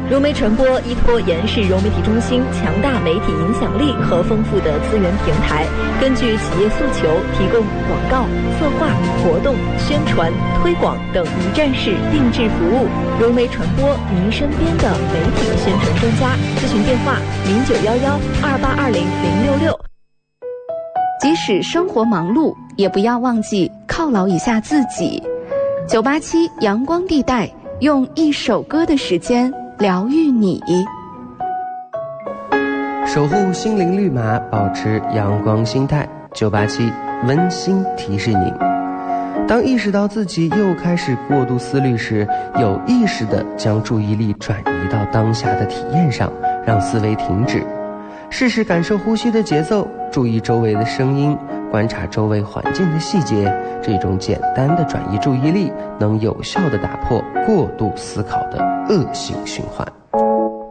融媒传播依托延世融媒体中心强大媒体影响力和丰富的资源平台，根据企业诉求提供广告、策划、活动、宣传、推广等一站式定制服务。融媒传播，您身边的媒体宣传专家。咨询电话0911282006。 即使生活忙碌，也不要忘记犒劳一下自己。987阳光地带，用一首歌的时间疗愈你， 守护心灵绿码，保持阳光心态。987温馨提示您，当意识到自己又开始过度思虑时，有意识地将注意力转移到当下的体验上，让思维停止，试试感受呼吸的节奏，注意周围的声音，观察周围环境的细节。这种简单的转移注意力，能有效地打破过度思考的恶性循环。